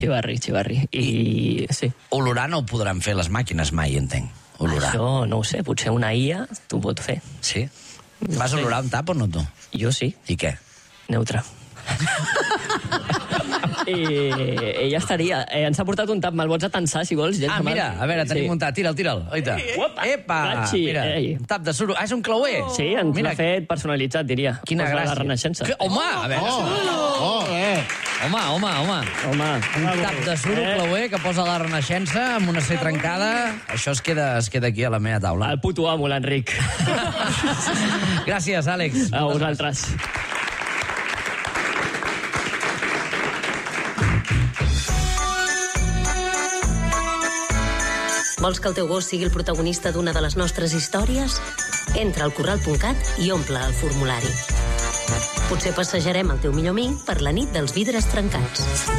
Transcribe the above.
Xivarri. I sí. Olorar no ho podran fer les màquines mai, entenc. Olorar. Això no ho sé, potser una IA t'ho pot fer. Sí? Vas olorar un tap o no, tu? Jo sí. I què? Neutre. I ja estaria. Ens ha portat un tap, me'l vols atensar, si vols? Mira, a veure, tenim un tap. Tira'l. Oita. Epa! Mira, un tap de suro. És un clauer? Sí, ens l'ha fet personalitzat, diria. Quina gràcia. La Renaixença. Home, a veure... Home. Un tap de suro clauer que posa la Renaixença amb una C trencada. Això es queda aquí a la meva taula. El puto amo, l'Enric. Gràcies, Àlex. A vosaltres. Vols que el teu gos sigui el protagonista d'una de les nostres històries? Entra al corral.cat i omple el formulari. Potser passejarem el teu millor amic per la nit dels vidres trencats.